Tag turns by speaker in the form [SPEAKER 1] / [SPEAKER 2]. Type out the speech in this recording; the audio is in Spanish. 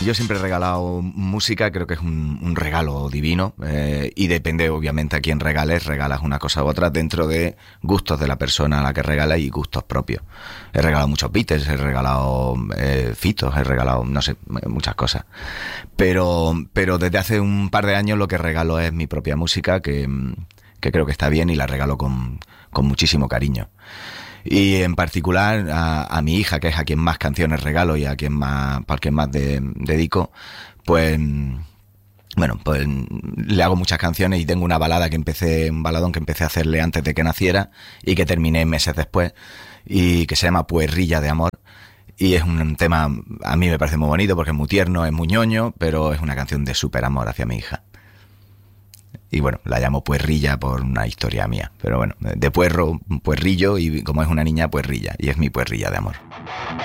[SPEAKER 1] Yo siempre he regalado música, creo que es un regalo divino, y depende obviamente a quién regales, regalas una cosa u otra dentro de gustos de la persona a la que regalas y gustos propios. He regalado muchos Beatles, he regalado Fitos, he regalado, no sé, muchas cosas. Pero desde hace un par de años lo que regalo es mi propia música, que creo que está bien y la regalo con muchísimo cariño. Y en particular a mi hija, que es a quien más canciones regalo y a quien más, para quien más dedico, pues bueno, pues le hago muchas canciones y tengo un baladón que empecé a hacerle antes de que naciera y que terminé meses después, y que se llama Puerrilla de Amor. Y es un tema, a mí me parece muy bonito porque es muy tierno, es muy ñoño, pero es una canción de súper amor hacia mi hija. Y bueno, la llamo Puerrilla por una historia mía. Pero bueno, de puerro, puerrillo, y como es una niña, puerrilla. Y es mi puerrilla de amor.